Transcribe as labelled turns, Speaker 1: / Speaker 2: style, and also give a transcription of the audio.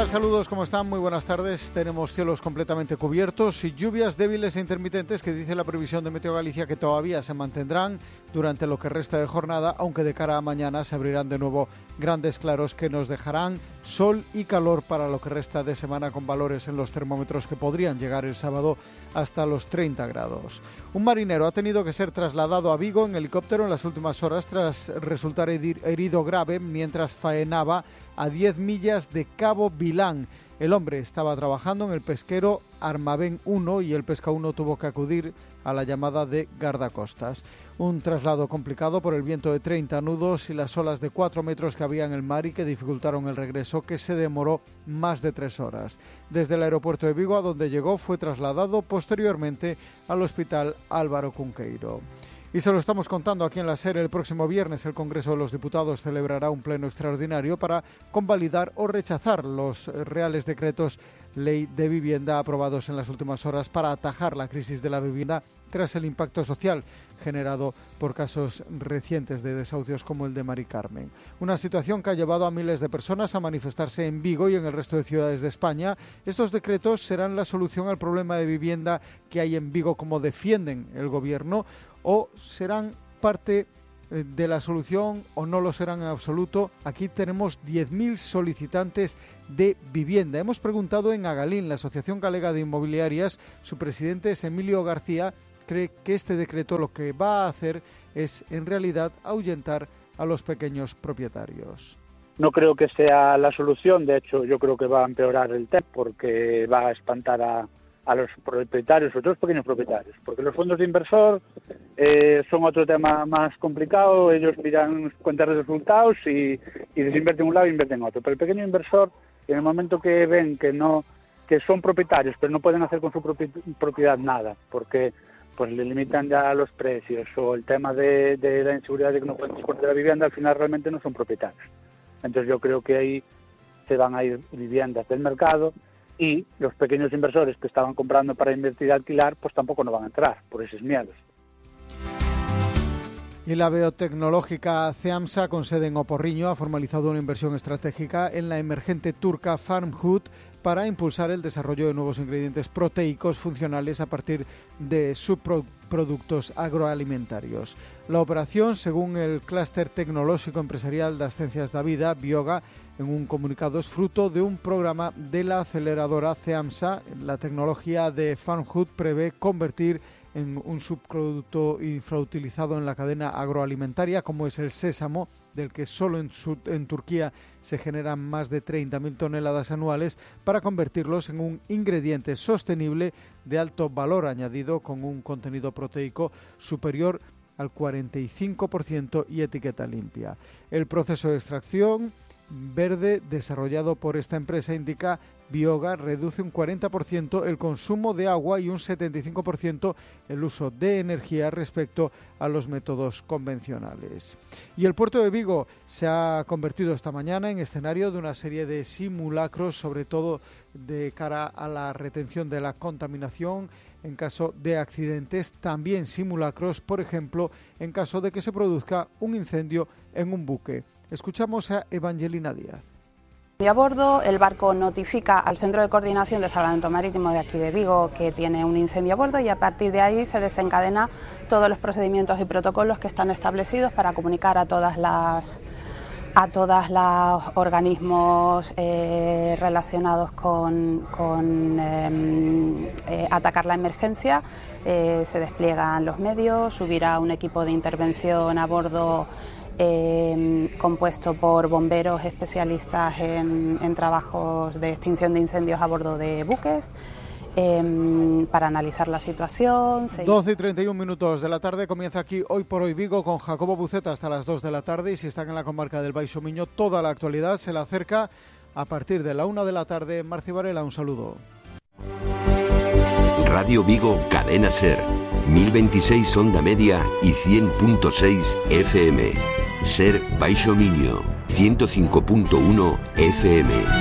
Speaker 1: tal? Saludos, ¿cómo están? Muy buenas tardes. Tenemos cielos completamente cubiertos y lluvias débiles e intermitentes que dice la previsión de Meteo Galicia que todavía se mantendrán durante lo que resta de jornada, aunque de cara a mañana se abrirán de nuevo grandes claros que nos dejarán sol y calor para lo que resta de semana, con valores en los termómetros que podrían llegar el sábado hasta los 30 grados. Un marinero ha tenido que ser trasladado a Vigo en helicóptero en las últimas horas tras resultar herido grave mientras faenaba a 10 millas de Cabo Vilán. El hombre estaba trabajando en el pesquero Armavén 1 y el Pesca 1 tuvo que acudir a la llamada de guardacostas. Un traslado complicado por el viento de 30 nudos y las olas de 4 metros que había en el mar y que dificultaron el regreso, que se demoró más de 3 horas. Desde el aeropuerto de Vigo, a donde llegó, fue trasladado posteriormente al Hospital Álvaro Cunqueiro. Y se lo estamos contando aquí en la SER. El próximo viernes el Congreso de los Diputados celebrará un pleno extraordinario para convalidar o rechazar los reales decretos ley de vivienda aprobados en las últimas horas para atajar la crisis de la vivienda tras el impacto social generado por casos recientes de desahucios como el de Mari Carmen. Una situación que ha llevado a miles de personas a manifestarse en Vigo y en el resto de ciudades de España. Estos decretos serán la solución al problema de vivienda que hay en Vigo, como defienden el gobierno, o serán parte de la solución o no lo serán en absoluto. Aquí tenemos 10.000 solicitantes de vivienda. Hemos preguntado en Agalín, la Asociación Galega de Inmobiliarias. Su presidente es Emilio García. Cree que este decreto lo que va a hacer es, en realidad, ahuyentar a los pequeños propietarios.
Speaker 2: No creo que sea la solución. De hecho, yo creo que va a empeorar el tema, porque va a espantar a los propietarios, sobre todo los pequeños propietarios, porque los fondos de inversor son otro tema más complicado. Ellos miran cuentas de resultados y desinvierten en un lado e invierten en otro. Pero el pequeño inversor, en el momento que ven que son propietarios, pero no pueden hacer con su propiedad nada, porque pues le limitan ya los precios, o el tema de la inseguridad de que no pueden disponer de la vivienda, al final realmente no son propietarios. Entonces yo creo que ahí se van a ir viviendas del mercado, y los pequeños inversores que estaban comprando para invertir y alquilar, pues tampoco no van a entrar por esos miedos.
Speaker 1: Y la biotecnológica Ceamsa, con sede en Oporriño, ha formalizado una inversión estratégica en la emergente turca Farmhood para impulsar el desarrollo de nuevos ingredientes proteicos funcionales a partir de subproductos agroalimentarios. La operación, según el Clúster Tecnológico Empresarial das Ciencias da Vida, Bioga, en un comunicado, es fruto de un programa de la aceleradora Ceamsa. La tecnología de Farmhood prevé convertir en un subproducto infrautilizado en la cadena agroalimentaria, como es el sésamo, del que solo en Turquía se generan más de 30.000 toneladas anuales, para convertirlos en un ingrediente sostenible de alto valor añadido con un contenido proteico superior al 45% y etiqueta limpia. El proceso de extracción verde desarrollado por esta empresa, indica Bioga, reduce un 40% el consumo de agua y un 75% el uso de energía respecto a los métodos convencionales. Y el puerto de Vigo se ha convertido esta mañana en escenario de una serie de simulacros, sobre todo de cara a la retención de la contaminación en caso de accidentes, también simulacros, por ejemplo, en caso de que se produzca un incendio en un buque. Escuchamos a Evangelina Díaz.
Speaker 3: A bordo, el barco notifica al Centro de Coordinación de Salvamento Marítimo de aquí de Vigo que tiene un incendio a bordo, y a partir de ahí se desencadena todos los procedimientos y protocolos que están establecidos para comunicar a todas las organismos relacionados con atacar la emergencia. Se despliegan los medios, subirá un equipo de intervención a bordo compuesto por bomberos especialistas en trabajos de extinción de incendios a bordo de buques, para analizar la situación.
Speaker 1: 12:31 de la tarde, comienza aquí Hoy por Hoy Vigo con Jacobo Buceta hasta las 2 de la tarde, y si están en la comarca del Baixo Miño, toda la actualidad se la acerca a partir de la 1 de la tarde. Marci Varela, un saludo.
Speaker 4: Radio Vigo, Cadena SER, 1026 onda media y 100.6 FM. SER Baixo Miño, 105.1 FM.